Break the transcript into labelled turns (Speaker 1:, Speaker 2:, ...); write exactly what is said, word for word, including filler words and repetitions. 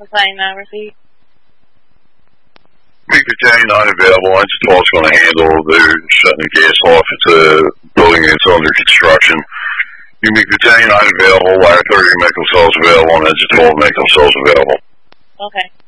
Speaker 1: Complaint not received.
Speaker 2: Big Battalion not available. Engine twelve is going to handle. They're shutting the gas off. It's a building that's under construction. Big Battalion not available. Wire thirty, make themselves available. And Engine twelve, make themselves available.
Speaker 1: Okay.